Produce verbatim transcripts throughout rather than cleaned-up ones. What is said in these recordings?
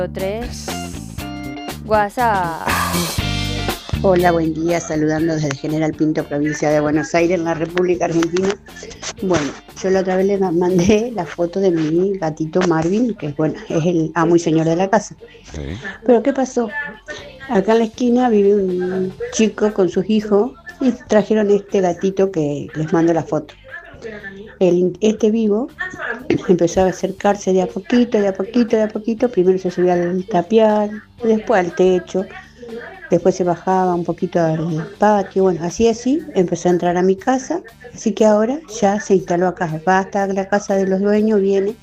tres. WhatsApp. Hola, buen día, saludando desde General Pinto, provincia de Buenos Aires, en la República Argentina. Bueno, yo la otra vez le mandé la foto de mi gatito Marvin, que es, bueno, es el amo y señor de la casa. Sí. Pero ¿qué pasó? Acá en la esquina vive un chico con sus hijos y trajeron este gatito que les mando la foto. El, este vivo empezó a acercarse de a poquito, de a poquito, de a poquito. Primero se subía al tapial, después al techo, después se bajaba un poquito al patio. Bueno, así así empezó a entrar a mi casa. Así que ahora ya se instaló acá. Va hasta la casa de los dueños, viene,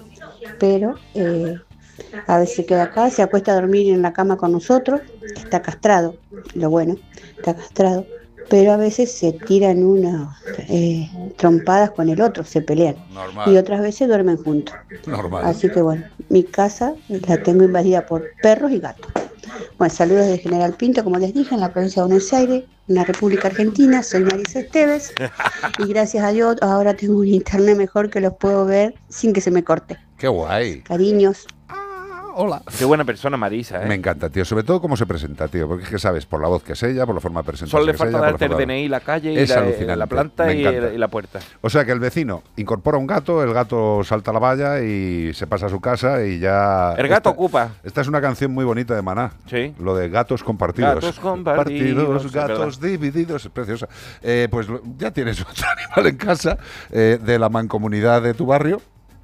pero eh, a veces se queda acá, se acuesta a dormir en la cama con nosotros. Está castrado, lo bueno, está castrado. Pero a veces se tiran unas eh, trompadas con el otro, se pelean. Normal. Y otras veces duermen juntos. Normal. Así que bueno, mi casa la tengo invadida por perros y gatos. Bueno, saludos de General Pinto, como les dije, en la provincia de Buenos Aires, en la República Argentina. Soy Marisa Esteves y gracias a Dios ahora tengo un internet mejor que los puedo ver sin que se me corte. Qué guay. Cariños. Hola. Qué buena persona, Marisa, ¿eh? Me encanta, tío. Sobre todo cómo se presenta, tío. Porque es que sabes, por la voz que es ella, por la forma de presentarse. Solo le que es falta ella, por darte el la D forma- N I, la calle y Es la, alucinante. la planta Me y, encanta. el- y la puerta. O sea que el vecino incorpora un gato, el gato salta a la valla y se pasa a su casa y ya... El gato esta, ocupa. Esta es una canción muy bonita de Maná. Sí. Lo de gatos compartidos. Gatos compartidos, Partidos, es gatos divididos. Es preciosa. Eh, pues lo- ya tienes otro animal en casa eh, de la mancomunidad de tu barrio.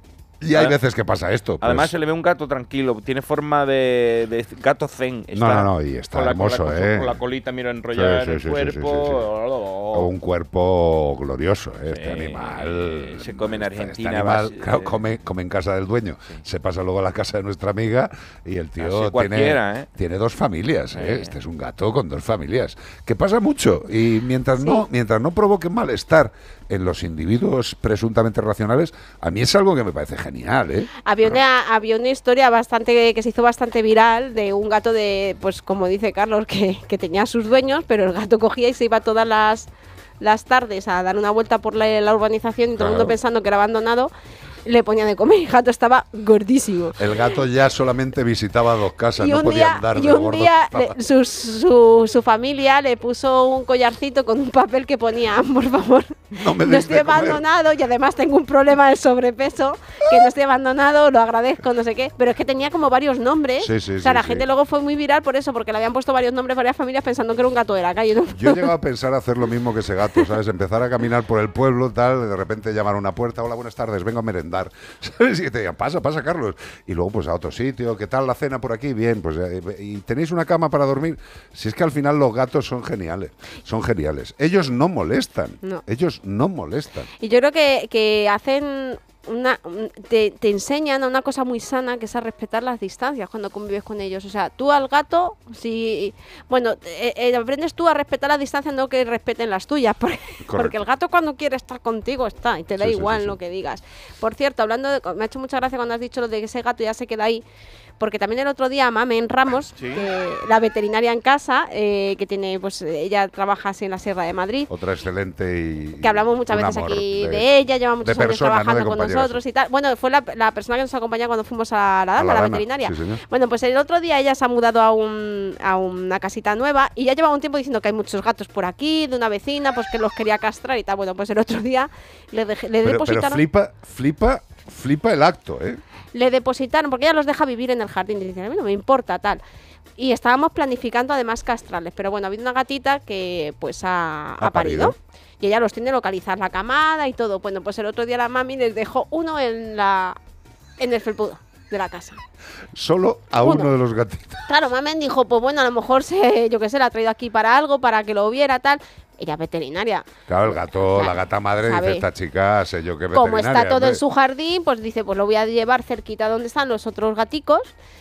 Y hay Adem- veces que pasa esto. pues- Además se le ve un gato tranquilo, tiene forma de, de gato zen. No, no, no, y está con la- hermoso, con la, ¿eh? Con la colita, mira, enrollada Sí, sí, en el sí, sí, cuerpo. sí, sí, sí. O un cuerpo glorioso, ¿eh? Este Sí, animal. se come en este- Argentina, Este animal, vas- claro, eh, come, come en casa del dueño. Se pasa luego a la casa de nuestra amiga y el tío Así tiene, cualquiera, ¿eh? tiene dos familias, ¿eh? Sí. Este es un gato con dos familias. Que pasa mucho. Y mientras, no, mientras no provoque malestar en los individuos presuntamente racionales, a mí es algo que me parece genial, ¿eh? Había una, había una historia bastante que se hizo bastante viral de un gato de, pues como dice Carlos, que, que tenía a sus dueños, pero el gato cogía y se iba todas las, las tardes a dar una vuelta por la, la urbanización y todo el mundo Claro. pensando que era abandonado, le ponía de comer y el gato estaba gordísimo. El gato ya solamente visitaba dos casas, Y no un podía día, andar y de un gordo. día le- su, su, su familia le puso un collarcito con un papel que ponía, por favor, No me no deis estoy de comer. abandonado y además tengo un problema de sobrepeso, que no estoy abandonado, lo agradezco, no sé qué. Pero es que tenía como varios nombres. Sí, sí, o sea, sí, la sí. gente luego fue muy viral por eso, porque le habían puesto varios nombres, varias familias pensando que era un gato de la calle. ¿no? Yo he llegado a pensar hacer lo mismo que ese gato, ¿sabes? Empezar a caminar por el pueblo, tal, de repente llamar a una puerta, hola, buenas tardes, vengo a merendar, ¿sabes? Y que te digan, pasa, pasa, Carlos. Y luego, pues, a otro sitio, ¿qué tal la cena por aquí? Bien, pues, eh, ¿y tenéis una cama para dormir? Si es que al final los gatos son geniales, son geniales. Ellos no molestan, No. ellos no molestan. Y yo creo que, que hacen una un- te, te enseñan a una cosa muy sana, que es a respetar las distancias cuando convives con ellos. O sea, tú al gato, si bueno, eh, eh, aprendes tú a respetar las distancias, no que respeten las tuyas, porque, porque el gato cuando quiere estar contigo está y te da Sí, sí, igual sí, sí. lo que digas. Por cierto, hablando de, me ha hecho mucha gracia cuando has dicho lo de que ese gato ya se queda ahí. Porque también el otro día Mamen Ramos, Sí. que la veterinaria en casa, eh, que tiene, pues ella trabaja así en la Sierra de Madrid, Otra excelente y... que hablamos muchas un veces amor aquí de, ella, lleva muchos de años persona, no trabajando de con compañera, nosotros sí. y tal. Bueno, fue la, la persona que nos acompañó cuando fuimos a la A Dana, la a la Dana, veterinaria. sí, señor. Bueno, pues el otro día ella se ha mudado a, un, a una casita nueva y ya llevaba un tiempo diciendo que hay muchos gatos por aquí, de una vecina, pues que los quería castrar y tal. Bueno, pues el otro día le, dejé- le Pero, pero depositaron... flipa, flipa, flipa el acto, ¿eh? Le depositaron, porque ella los deja vivir en el jardín. Y dicen, a mí no me importa, tal. Y estábamos planificando además castrarles. Pero bueno, ha habido una gatita que pues ha, ¿Ha ha parido. parido? Y ella los tiene localizadas, la camada y todo. Bueno, pues el otro día la mami les dejó uno en la en el felpudo de la casa. Solo a Uno. uno de los gatitos. Claro, mami dijo, pues bueno, a lo mejor se, yo qué sé, la ha traído aquí para algo, para que lo viera, tal. Ella es veterinaria. Claro, el gato, Claro, la gata madre sabe. dice, esta chica, sé yo qué Como veterinaria. está todo hombre". en su jardín, pues dice, pues lo voy a llevar cerquita donde están los otros gaticos,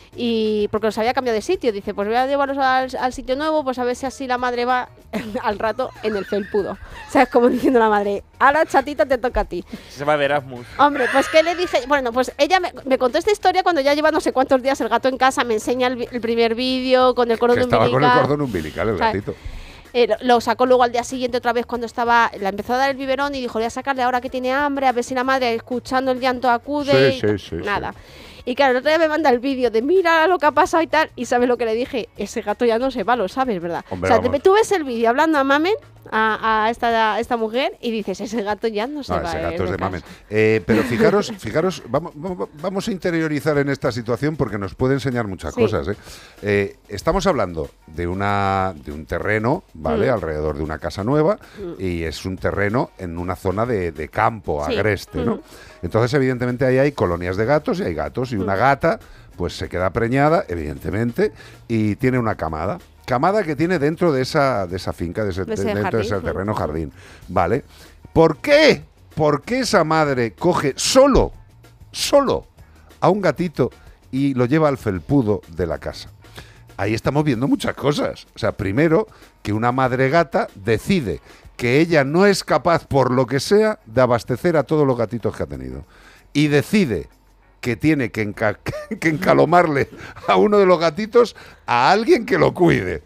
y porque los había cambiado de sitio. Dice, pues voy a llevarlos al, al sitio nuevo, pues a ver si así la madre va al rato en el felpudo. O sea, es como diciendo la madre, ahora chatita te toca a ti. Se va de Erasmus. Hombre, pues ¿qué le dije? Bueno, pues ella me, me contó esta historia cuando ya lleva no sé cuántos días el gato en casa, me enseña el, vi- el primer vídeo con el cordón Que estaba con el umbilical. cordón umbilical el O sea, gatito. Eh, lo, lo sacó luego al día siguiente otra vez cuando estaba, la empezó a dar el biberón y dijo, voy a sacarle ahora que tiene hambre, a ver si la madre escuchando el llanto acude. Sí, y sí, sí, nada. Y claro, el otro día me manda el vídeo de mira lo que ha pasado y tal, y ¿sabes lo que le dije? Ese gato ya no se va, lo sabes, ¿verdad? Hombre, o sea, te, vamos. tú ves el vídeo hablando a Mamen, a, a, esta, a esta mujer, y dices, ese gato ya no se No, va. ese eh, gato es de casa". Mamen. Eh, pero fijaros, fijaros, vamos, vamos- vamos a interiorizar en esta situación porque nos puede enseñar muchas Sí. cosas. ¿eh? Eh, estamos hablando de una de un terreno, ¿vale? Mm. Alrededor de una casa nueva y es un terreno en una zona de, de campo, Sí. agreste, ¿no? Mm. Entonces, evidentemente, ahí hay colonias de gatos y hay gatos y una Mm. gata, pues se queda preñada, evidentemente, y tiene una camada. Camada que tiene dentro de esa, de esa finca, de ese, De ese dentro de jardín, ese ¿no? terreno jardín, ¿vale? ¿Por qué? ¿Por qué esa madre coge solo, solo a un gatito y lo lleva al felpudo de la casa? Ahí estamos viendo muchas cosas. O sea, primero, que una madre gata decide que ella no es capaz, por lo que sea, de abastecer a todos los gatitos que ha tenido. Y decide que tiene que, enca- que encalomarle a uno de los gatitos a alguien que lo cuide.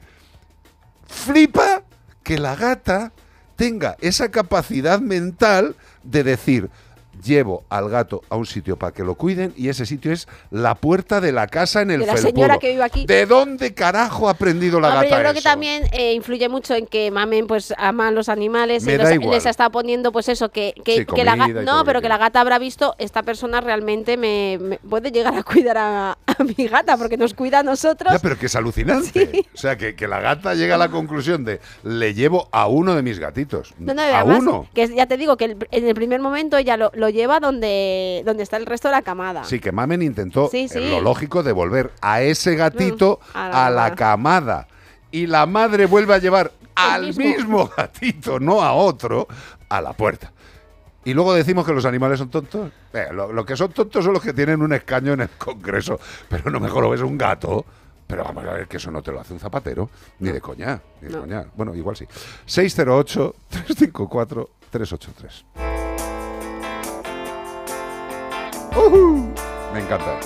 Flipa que la gata tenga esa capacidad mental de decir, llevo al gato a un sitio para que lo cuiden y ese sitio es la puerta de la casa en el De la felpudo. señora que vive aquí. ¿De dónde carajo ha aprendido la Hombre, gata yo creo que eso? también eh, influye mucho en que Mamen pues ama a los animales Me y da los- igual. les está poniendo pues eso que, que, Sí, que la comida gata y todo no lo pero que que la quiera. gata habrá visto esta persona realmente me, me puede llegar a cuidar a, a mi gata porque nos cuida a nosotros. Ya, pero que es alucinante. O sea, que, que la gata llega a la conclusión de le llevo a uno de mis gatitos. No, no, a además, uno. que es- ya te digo que el- en el primer momento ella lo, lo lleva donde, donde está el resto de la camada. Sí, que Mamen intentó, Sí, eh, sí. lo lógico, devolver a ese gatito Mm, a la a la mamá. camada. Y la madre vuelve a llevar al mismo. mismo gatito, no a otro, a la puerta. Y luego decimos que los animales son tontos. Eh, lo, lo que son tontos son los que tienen un escaño en el Congreso. Pero no mejor lo ves un gato. Pero vamos a ver que eso no te lo hace un zapatero. Ni de coña. Ni de No. coña. Bueno, igual sí. seis cero ocho, tres cinco cuatro, tres ocho tres. ¡Uhú! Me encanta.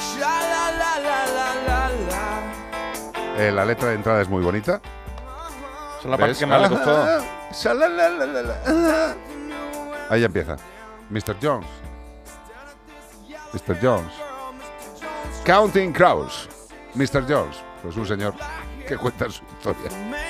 Eh, la letra de entrada es muy bonita. Esa es la parte ¿Ves? que más le costó. Ah, shalalalala, ah. Ahí ya empieza. mister Jones. mister Jones. Counting Crows. mister Jones. Pues un señor que cuenta su historia.